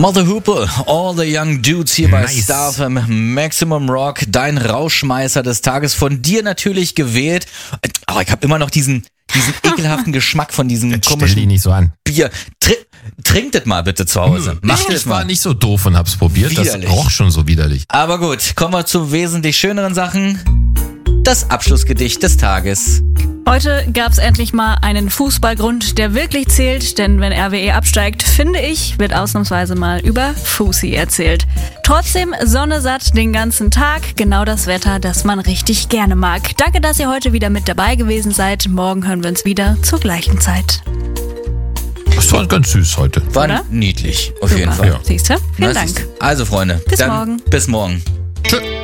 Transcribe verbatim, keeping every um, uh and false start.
Mother Hoople, All the Young Dudes hier bei Nice. Star F M, Maximum Rock, dein Rauschmeißer des Tages, von dir natürlich gewählt. Oh, ich habe immer noch diesen, diesen ekelhaften Geschmack von diesem Jetzt stell komischen dich nicht so an. Bier. Tr Trinkt das mal bitte zu Hause. Macht ich das war mal. nicht so doof und hab's probiert. Widerlich. Das roch schon so widerlich. Aber gut, kommen wir zu wesentlich schöneren Sachen. Das Abschlussgedicht des Tages. Heute gab's endlich mal einen Fußballgrund, der wirklich zählt, denn wenn R W E absteigt, finde ich, wird ausnahmsweise mal über Fusi erzählt. Trotzdem Sonne satt den ganzen Tag, genau das Wetter, das man richtig gerne mag. Danke, dass ihr heute wieder mit dabei gewesen seid. Morgen hören wir uns wieder zur gleichen Zeit. Das war ganz süß heute. War Oder? niedlich, auf Super. jeden Fall. Ja. Siehst du? Vielen Na, Dank. siehst du. Also Freunde, Bis dann morgen. Bis morgen.